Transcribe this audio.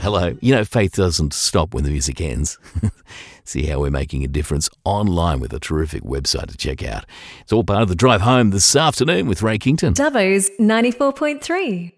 Hello. Faith doesn't stop when the music ends. See how we're making a difference online with a terrific website to check out. It's all part of the drive home this afternoon with Ray Kington. Dubbo's 94.3.